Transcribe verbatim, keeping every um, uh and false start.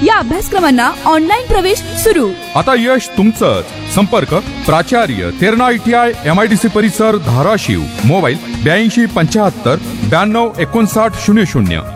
या अभ्यासक्रमांना ऑनलाईन प्रवेश सुरू. आता यश तुमचंच. संपर्क प्राचार्य Terna I T I M I D C परिसर धाराशिव. मोबाईल ब्याऐंशी पंच्याहत्तर ब्याण्णव एकोणसाठ शून्य शून्य.